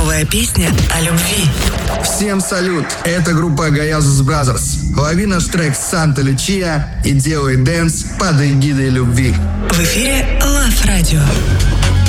Новая песня о любви. Всем салют! Это группа Гаязус Brothers. Лови наш трек «Санта Лючия» и делай дэнс под эгидой любви. В эфире Love Radio.